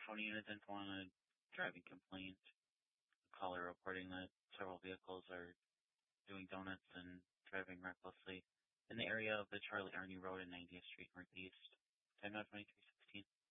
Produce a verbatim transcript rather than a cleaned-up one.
County Unit ten one, a driving complaint. A caller reporting that several vehicles are doing donuts and driving recklessly in the area of the Charlie Arney Road and ninetieth Street Northeast. Time now twenty-three sixteen.